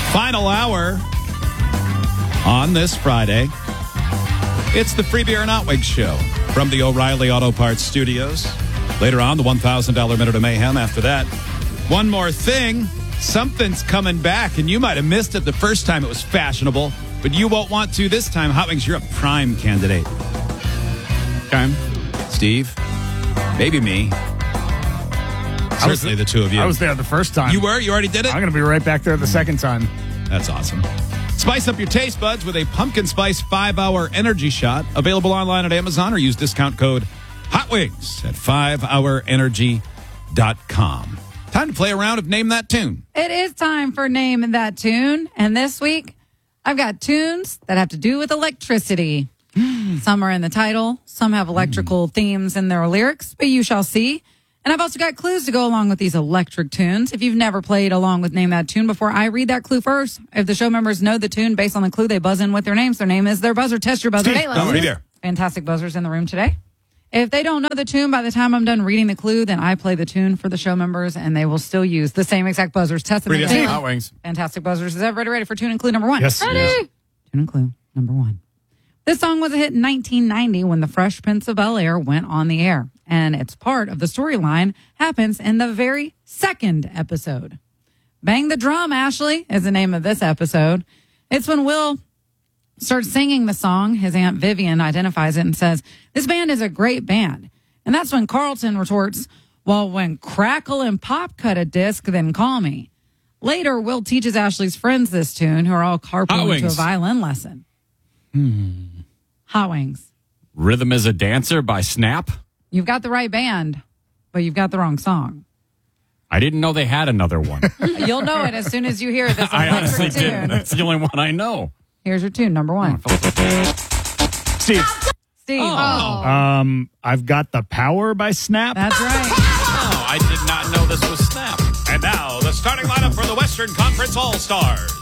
Final hour on this Friday. It's the Free Beer and Hot Wings Show from the O'Reilly Auto Parts Studios. Later on, the $1,000 Minute of Mayhem. After that, one more thing. Something's coming back, and you might have missed it the first time it was fashionable, but you won't want to this time. Hot Wings, you're a prime candidate. Okay. Steve, maybe me. Certainly the two of you. I was there the first time. You were? You already did it? I'm going to be right back there the second time. That's awesome. Spice up your taste buds with a pumpkin spice 5-hour energy shot. Available online at Amazon or use discount code HOTWINGS at 5hourenergy.com. Time to play a round of Name That Tune. It is time for Name That Tune. And this week, I've got tunes that have to do with electricity. Some are in the title. Some have electrical themes in their lyrics, but you shall see. And I've also got clues to go along with these electric tunes. If you've never played along with Name That Tune before, I read that clue first. If the show members know the tune based on the clue, they buzz in with their names. Their name is their buzzer. Test your buzzer. Fantastic buzzers in the room today. If they don't know the tune by the time I'm done reading the clue, then I play the tune for the show members, and they will still use the same exact buzzers. Test them. Hot Wings. Fantastic buzzers. Is everybody ready for tune and clue number one? Yes. Ready? Yes. Tune and clue number one. This song was a hit in 1990 when The Fresh Prince of Bel-Air went on the air, and it's part of the storyline happens in the very second episode. Bang the Drum, Ashley, is the name of this episode. It's when Will starts singing the song. His Aunt Vivian identifies it and says, "This band is a great band." And that's when Carlton retorts, "Well, when Crackle and Pop cut a disc, then call me." Later, Will teaches Ashley's friends this tune, who are all carpooling to a violin lesson. Hot Wings. Rhythm is a Dancer by Snap. You've got the right band, but you've got the wrong song. I didn't know they had another one. You'll know it as soon as you hear this I honestly electric tune. didn't. That's the only one I know. Here's your tune, number one. Steve. Steve. I've got the Power by Snap. That's right. Oh, I did not know this was Snap. And now, the starting lineup for the Western Conference All-Stars.